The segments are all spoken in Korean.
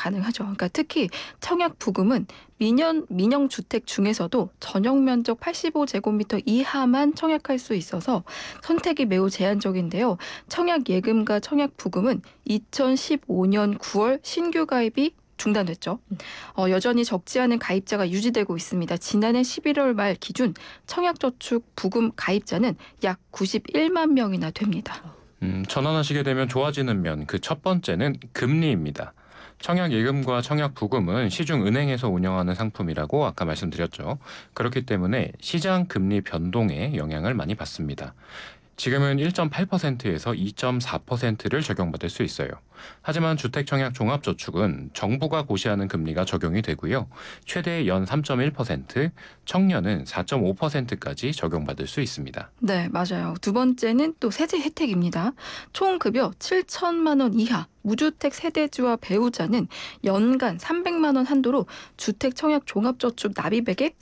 가능하죠. 그러니까 특히 청약 부금은 민영 주택 중에서도 전용 면적 85제곱미터 이하만 청약할 수 있어서 선택이 매우 제한적인데요. 청약 예금과 청약 부금은 2015년 9월 신규 가입이 중단됐죠. 여전히 적지 않은 가입자가 유지되고 있습니다. 지난해 11월 말 기준 청약저축 부금 가입자는 약 91만 명이나 됩니다. 전환하시게 되면 좋아지는 면, 그 첫 번째는 금리입니다. 청약 예금과 청약 부금은 시중 은행에서 운영하는 상품이라고 아까 말씀드렸죠. 그렇기 때문에 시장 금리 변동에 영향을 많이 받습니다. 지금은 1.8%에서 2.4%를 적용받을 수 있어요. 하지만 주택청약 종합저축은 정부가 고시하는 금리가 적용이 되고요. 최대 연 3.1%, 청년은 4.5%까지 적용받을 수 있습니다. 네, 맞아요. 두 번째는 또 세제 혜택입니다. 총 급여 7천만 원 이하 무주택 세대주와 배우자는 연간 300만 원 한도로 주택 청약 종합저축 납입액의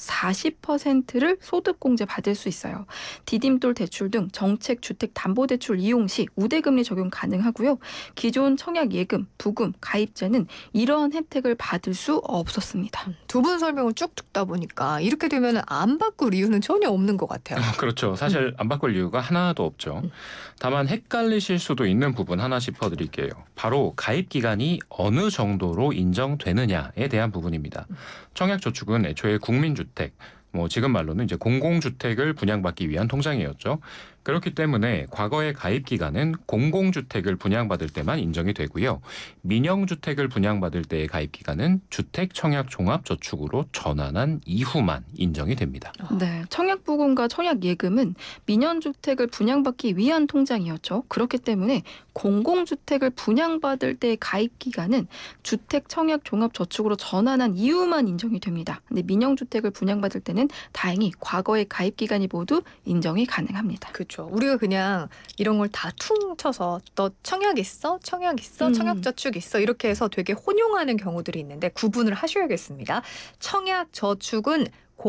40%를 소득공제 받을 수 있어요. 디딤돌 대출 등 정책 주택 담보대출 이용 시 우대금리 적용 가능하고요. 기존 청약 예금, 부금 가입자는 이러한 혜택을 받을 수 없었습니다. 두 분 설명을 쭉 듣다 보니까 이렇게 되면 안 바꿀 이유는 전혀 없는 것 같아요. 그렇죠. 사실 안 바꿀 이유가 하나도 없죠. 다만 헷갈리실 수도 있는 부분 하나 짚어드릴게요. 바로 가입 기간이 어느 정도로 인정되느냐에 대한 부분입니다. 청약저축은 애초에 국민주택, 지금 말로는 이제 공공주택을 분양받기 위한 통장이었죠. 그렇기 때문에 과거의 가입 기간은 공공주택을 분양받을 때만 인정이 되고요. 민영주택을 분양받을 때의 가입 기간은 주택청약종합저축으로 전환한 이후만 인정이 됩니다. 네, 청약부금과 청약예금은 민영주택을 분양받기 위한 통장이었죠. 그렇기 때문에 공공주택을 분양받을 때의 가입 기간은 주택청약종합저축으로 전환한 이후만 인정이 됩니다. 근데 민영주택을 분양받을 때는 다행히 과거의 가입 기간이 모두 인정이 가능합니다. 그렇죠. 우리가 그냥 이런 걸 다 퉁쳐서 너 청약 있어? 청약 있어? 청약저축 있어? 이렇게 해서 되게 혼용하는 경우들이 있는데 구분을 하셔야겠습니다. 청약저축은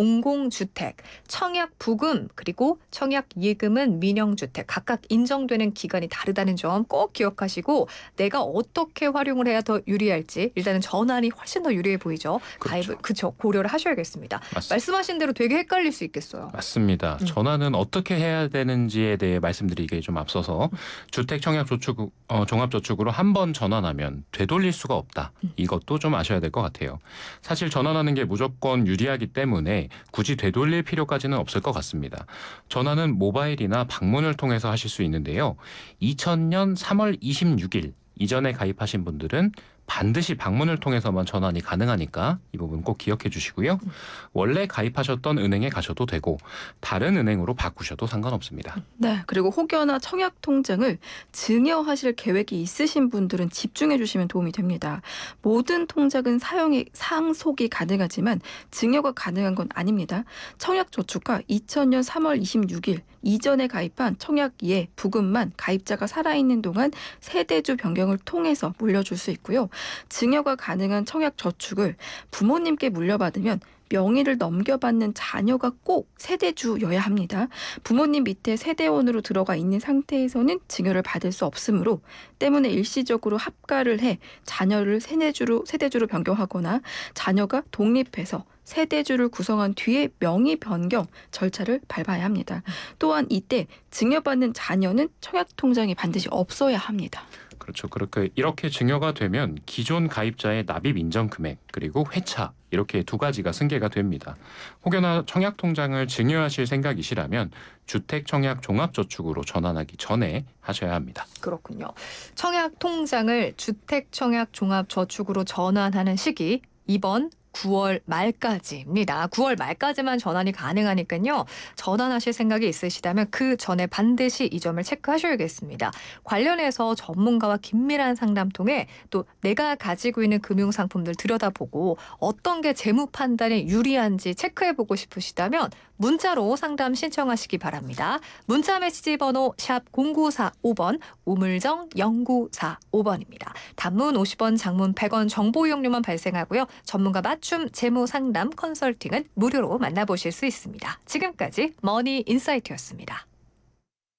공공주택, 청약부금 그리고 청약예금은 민영주택 각각 인정되는 기간이 다르다는 점 꼭 기억하시고 내가 어떻게 활용을 해야 더 유리할지 일단은 전환이 훨씬 더 유리해 보이죠. 그렇죠. 가입을 고려를 하셔야겠습니다. 맞습니다. 말씀하신 대로 되게 헷갈릴 수 있겠어요. 맞습니다. 전환은 어떻게 해야 되는지에 대해 말씀드리기에 좀 앞서서 주택청약저축 종합저축으로 한 번 전환하면 되돌릴 수가 없다. 이것도 좀 아셔야 될 것 같아요. 사실 전환하는 게 무조건 유리하기 때문에 굳이 되돌릴 필요까지는 없을 것 같습니다. 전환은 모바일이나 방문을 통해서 하실 수 있는데요. 2000년 3월 26일 이전에 가입하신 분들은 반드시 방문을 통해서만 전환이 가능하니까 이 부분 꼭 기억해 주시고요. 원래 가입하셨던 은행에 가셔도 되고 다른 은행으로 바꾸셔도 상관없습니다. 네, 그리고 혹여나 청약통장을 증여하실 계획이 있으신 분들은 집중해 주시면 도움이 됩니다. 모든 통장은 상속이 가능하지만 증여가 가능한 건 아닙니다. 청약저축과 2000년 3월 26일 이전에 가입한 청약예, 부금만 가입자가 살아있는 동안 세대주 변경을 통해서 물려줄 수 있고요. 증여가 가능한 청약저축을 부모님께 물려받으면 명의를 넘겨받는 자녀가 꼭 세대주여야 합니다. 부모님 밑에 세대원으로 들어가 있는 상태에서는 증여를 받을 수 없으므로 때문에 일시적으로 합가를 해 자녀를 세대주로 변경하거나 자녀가 독립해서 세대주를 구성한 뒤에 명의 변경 절차를 밟아야 합니다. 또한 이때 증여받는 자녀는 청약통장에 반드시 없어야 합니다. 그렇죠. 이렇게 증여가 되면 기존 가입자의 납입 인정 금액 그리고 회차 이렇게 두 가지가 승계가 됩니다. 혹여나 청약통장을 증여하실 생각이시라면 주택청약종합저축으로 전환하기 전에 하셔야 합니다. 그렇군요. 청약통장을 주택청약종합저축으로 전환하는 시기 이번 9월 말까지입니다. 9월 말까지만 전환이 가능하니까요. 전환하실 생각이 있으시다면 그 전에 반드시 이 점을 체크하셔야겠습니다. 관련해서 전문가와 긴밀한 상담 통해 또 내가 가지고 있는 금융상품들 들여다보고 어떤 게 재무 판단에 유리한지 체크해보고 싶으시다면 문자로 상담 신청하시기 바랍니다. 문자 메시지 번호 샵 0945번 우물정 0945번입니다. 단문 50원, 장문 100원 정보 이용료만 발생하고요. 전문가 맞춤 재무 상담 컨설팅은 무료로 만나보실 수 있습니다. 지금까지 머니 인사이트였습니다.